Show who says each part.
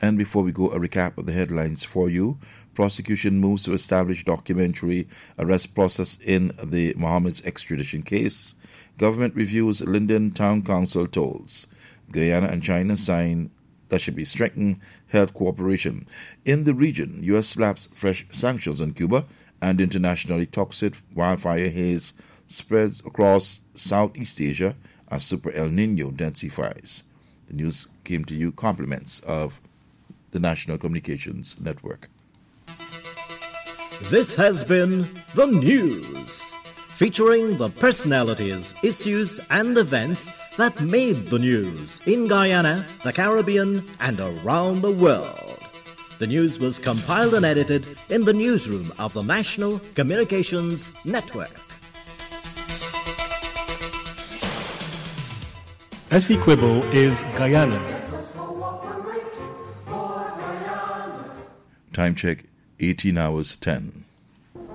Speaker 1: And before we go, a recap of the headlines for you. Prosecution moves to establish documentary arrest process in the Mohammed's extradition case. Government reviews Linden Town Council tolls. Guyana and China sign that should be strengthened health cooperation. In the region, U.S. slaps fresh sanctions on Cuba, and internationally toxic wildfire haze spreads across Southeast Asia as Super El Nino intensifies. The news came to you compliments of the National Communications Network.
Speaker 2: This has been The News, featuring the personalities, issues, and events that made the news in Guyana, the Caribbean, and around the world. The news was compiled and edited in the newsroom of the National Communications Network.
Speaker 3: Essequibo is Guyana's.
Speaker 1: Time check, 18 hours 10.